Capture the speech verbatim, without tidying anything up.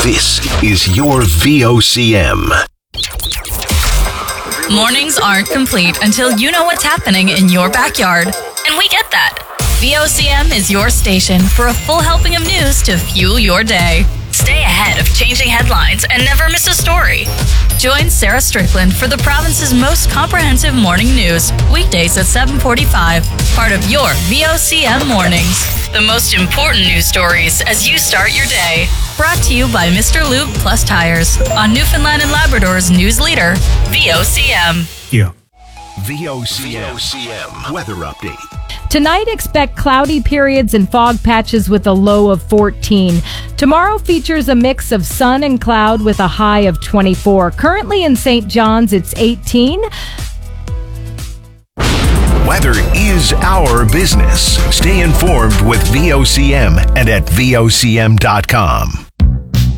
This is your V O C M. Mornings aren't complete until you know what's happening in your backyard. And we get that. V O C M is your station for a full helping of news to fuel your day. Stay ahead of changing headlines and never miss a story. Join Sarah Strickland for the province's most comprehensive morning news, weekdays at seven forty-five, part of your V O C M Mornings. The most important news stories as you start your day. Brought to you by Mister Lube Plus Tires on Newfoundland and Labrador's news leader, V O C M. Yeah. V O C M weather update. Tonight, expect cloudy periods and fog patches with a low of fourteen. Tomorrow features a mix of sun and cloud with a high of twenty-four. Currently in Saint John's, it's eighteen. Weather is our business. Stay informed with V O C M and at V O C M dot com.